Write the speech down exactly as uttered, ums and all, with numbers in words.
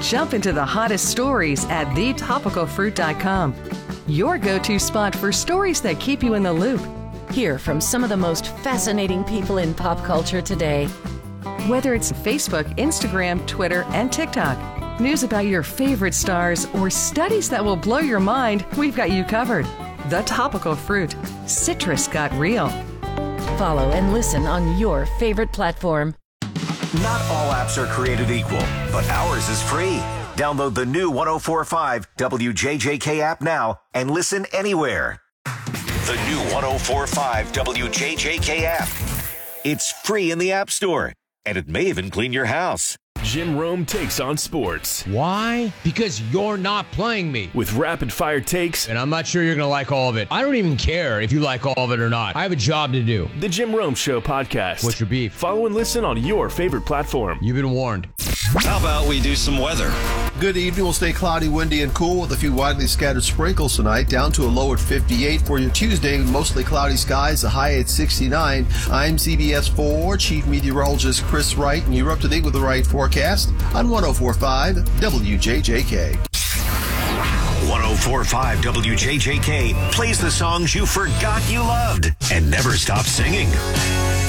Jump into the hottest stories at the topical fruit dot com. Your go-to spot for stories that keep you in the loop. Hear from some of the most fascinating people in pop culture today. Whether it's Facebook, Instagram, Twitter, and TikTok, news about your favorite stars, or studies that will blow your mind, we've got you covered. The Topical Fruit. Citrus got real. Follow and listen on your favorite platform. Not all apps are created equal, but ours is free. Download the new one oh four point five W J J K app now and listen anywhere. The new one oh four point five W J J K app. It's free in the App Store, and it may even clean your house. Jim Rome takes on sports. Why? Because you're not playing me. With rapid-fire takes. And I'm not sure you're going to like all of it. I don't even care if you like all of it or not. I have a job to do. The Jim Rome Show podcast. What's your beef? Follow and listen on your favorite platform. You've been warned. How about we do some weather? Good evening. We'll stay cloudy, windy, and cool with a few widely scattered sprinkles tonight, down to a low at fifty-eight for your Tuesday. Mostly cloudy skies, a high at sixty-nine. I'm C B S four Chief Meteorologist Chris Wright, and you're up to date with the right forecast on one oh four point five W J J K. one oh four point five W J J K plays the songs you forgot you loved and never stopped singing.